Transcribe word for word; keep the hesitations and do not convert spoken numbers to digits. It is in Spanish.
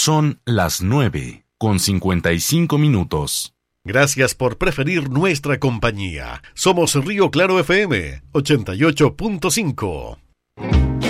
Son las nueve con cincuenta y cinco minutos. Gracias por preferir nuestra compañía. Somos Río Claro F M ochenta y ocho punto cinco.